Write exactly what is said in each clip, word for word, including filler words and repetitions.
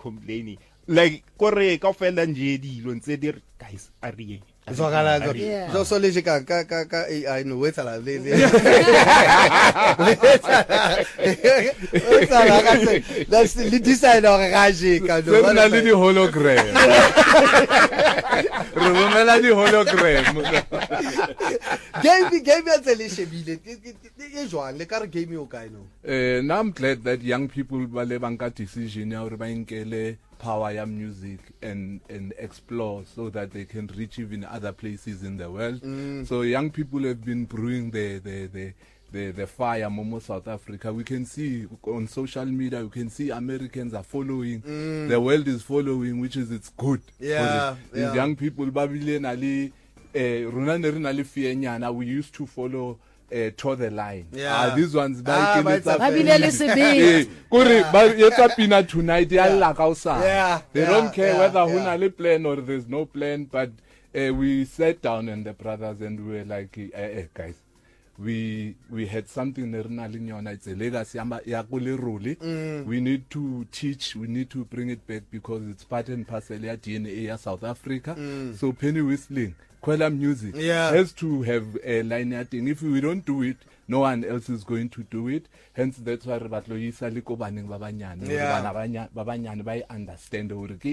complaining. Like kore ka fela nje dilo ntse di guys are so kala so so le ka ka ka A I no wetsa la le le wetsa la ka se let's le decide hore ga je ka no re na le di hologram re romela di hologram game game ya tsele shebile e jwang le ka re game o kae no eh now I'm glad that young people ba le banka decision ya hore ba inkele power ya music and and explore so that they can reach even other places in the world. Mm. So young people have been brewing the the the the, the fire Momo South Africa. We can see on social media, we can see Americans are following, mm. the world is following, which is it's good. Yeah, these yeah. young people Babylon Ali eh we used to follow Uh, to the line. Yeah. Ah, these ones ah, by yeah. Pina tonight. Yeah. Yeah. They yeah. don't care yeah. whether yeah. hunale plan or there's no plan. But uh, we sat down and the brothers and we were like, eh, eh, guys, we we had something. It's a legacy. Mm. We need to teach. We need to bring it back because it's part and parcel of D N A of South Africa. Mm. So penny whistling. Kwela music yeah. has to have a linear thing. If we don't do it, no one else is going to do it. Hence, that's why Batloisa Likobaning Babanyana, Babanyana, by understand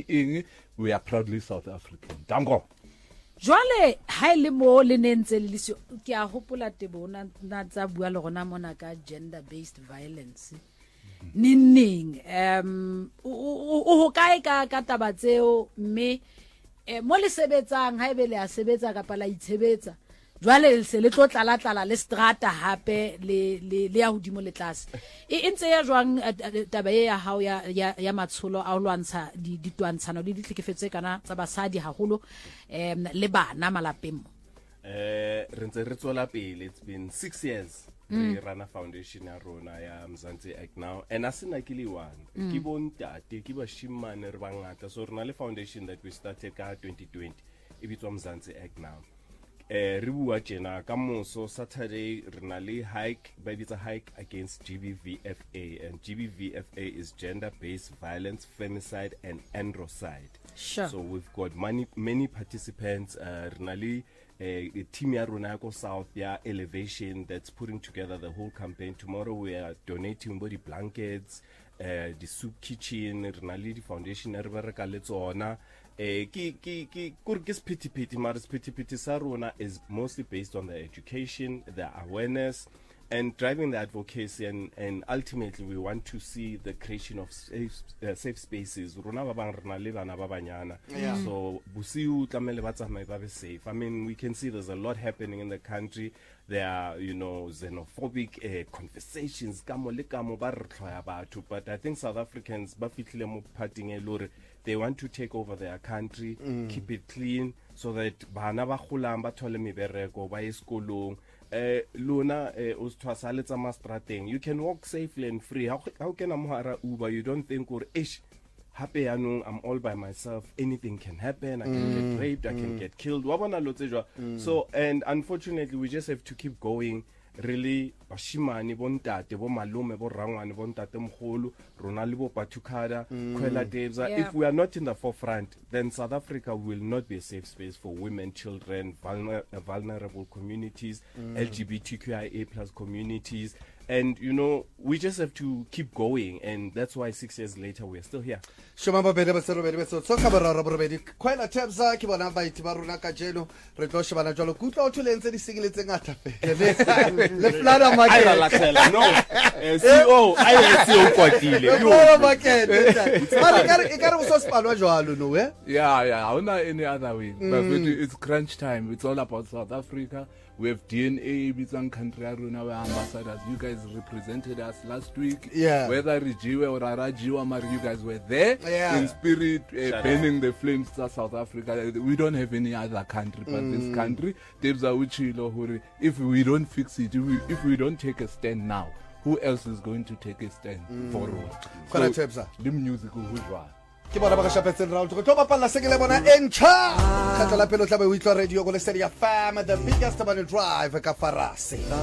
we are proudly South African. Dango. Jwale highly more linenze lisio ki a hopola tebo na na tsa bua le gona mona ka gender based violence. Ninning um o ho kae ka ka taba tseo mme eh mo le sebetsang ha ebe le a sebetsa ka pala itshebetsa jwale se le tlo tlala tlala le strata hape le le le ya hodimo le tlase e ntse ya jwang taba e ya hao ya ya matsholo a lwantsha di ditwantshano le ditlhekefetse kana tsa basadi haholo em le bana malapeng eh re ntse re tsola pele. It's been six years we run a foundation ya rona ya Mzansi Act Now and asina kili one ke bontate ke ba shimane re bangata so rena le foundation that we started ka twenty twenty e bitswa Mzansi Act Now. Eh re bua tjena ka moso Saturday rena le hike ba bitsa hike against G B V F A and G B V F A is gender based violence, femicide and androcide. Sure. So we've got many many participants uh, rena le a uh, team ya rona go South ya Elevation that's putting together the whole campaign. Tomorrow we are donating body blankets, uh, the soup kitchen, Renali Foundation Erbereka Letsona. Eh ki ki ki kurgis piti piti maris piti piti sarona is mostly based on the education, the awareness and driving the advocacy and and ultimately we want to see the creation of safe uh, safe spaces. Rona ba bang rena le bana ba banyana. So busiu tlamele ba tsamaye ba be safe. I mean we can see there's a lot happening in the country. There are, you know, xenophobic uh, conversations kamo le kamo ba re tlhoya batho, but I think South Africans ba fitlile mo parting e lore they want to take over their country, mm. keep it clean so that bana ba golang ba thole mebereko ba eskolong. Uh, Luna uh, you can walk safely and free. How, how can I mohara Uber? You don't think or ish happy I'm all by myself. Anything can happen. I can mm. get raped. I mm. can get killed. Mm. So and unfortunately we just have to keep going. Really, bashimani bontate bo malume bo rangwane bontate mkhulu rona le bo patukada kwela debza. If we are not in the forefront, then South Africa will not be a safe space for women, children, vulner vulnerable communities, mm. L G B T Q I A plus communities. And you know, we just have to keep going, and that's why six years later we are still here. Shoma ba bele ba sero bele ba so tsoka ba rara borobedi kwela tabza ke bona ba iti ba rona ka jelo re tlo shebana jalo kutlo o thulentse di singiletse ngata fe le flada market I la tela no C E O I le C E O kwatile le flada market mara ka e ka re so spalwa jalo no we yeah yeah I don't know any other way mm. but it's crunch time. It's all about South Africa. We have D N A, Bizang country, Aruna, ambassadors. You guys represented us last week. Yeah. Whether Rijiwe or Arajiwa, Mar, you guys were there yeah. in spirit, uh, burning the flames to South Africa. We don't have any other country but mm. this country. If we don't fix it, if we, if we don't take a stand now, who else is going to take a stand mm. forward? So, the music who's ke bona ba ka shapetseng round go tlo bapalla se ke le bona entcha khatla pelo tla be o itlo radio go le seria fam the biggest money drive ka farase